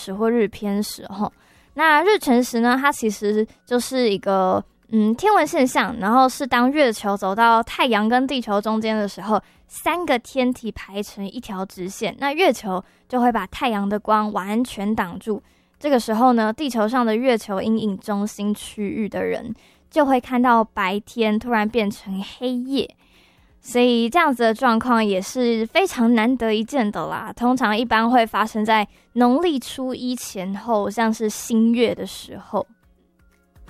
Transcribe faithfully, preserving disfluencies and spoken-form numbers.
食或日偏食齁。那日全食呢，它其实就是一个嗯天文现象，然后是当月球走到太阳跟地球中间的时候，三个天体排成一条直线，那月球就会把太阳的光完全挡住。这个时候呢，地球上的月球阴影中心区域的人就会看到白天突然变成黑夜。所以这样子的状况也是非常难得一见的啦，通常一般会发生在农历初一前后，像是新月的时候。